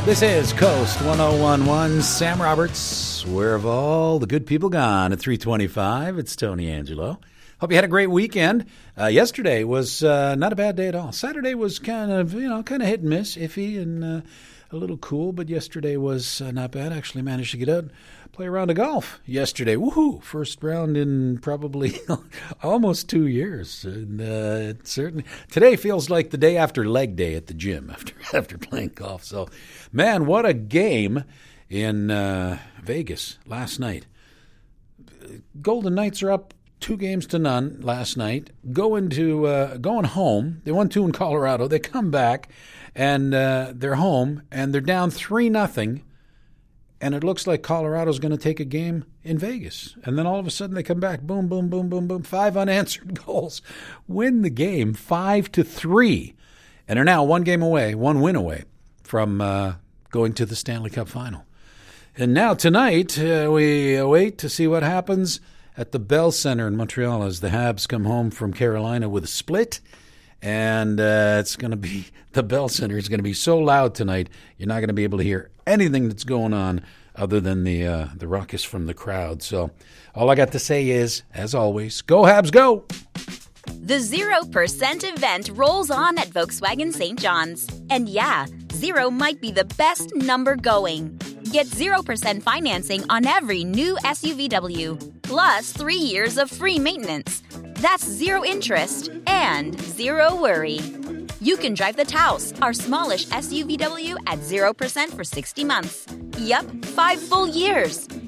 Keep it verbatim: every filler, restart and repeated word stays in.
This is Coast one oh one point one. Sam Roberts, where have all the good people gone at three twenty-five? It's Tony Angelo. Hope you had a great weekend. Uh, yesterday was uh, not a bad day at all. Saturday was kind of, you know, kind of hit and miss, iffy and uh, a little cool, but yesterday was uh, not bad. Actually managed to get out and play a round of golf yesterday. Woohoo! First round in probably almost two years. And uh, it certainly today feels like the day after leg day at the gym after after playing golf. So, man, what a game in uh, Vegas last night. Golden Knights are up two games to none last night. Going to uh, going home. They won two in Colorado. They come back and uh, they're home and they're down three nothing. And it looks like Colorado's going to take a game in Vegas. And then all of a sudden they come back, boom, boom, boom, boom, boom, five unanswered goals. Win the game five to three. And are now one game away, one win away from uh, going to the Stanley Cup final. And now tonight uh, we await to see what happens at the Bell Center in Montreal as the Habs come home from Carolina with a split. And uh, it's going to be, the Bell Center is going to be so loud tonight, you're not going to be able to hear anything that's going on other than the uh, the ruckus from the crowd. So all I got to say is, as always, go Habs, go! The zero percent event rolls on at Volkswagen Saint John's. And yeah, zero might be the best number going. Get zero percent financing on every new S U V W, plus three years of free maintenance. That's zero interest and zero worry. You can drive the Taos, our smallish S U V W, at zero percent for sixty months. Yep, five full years.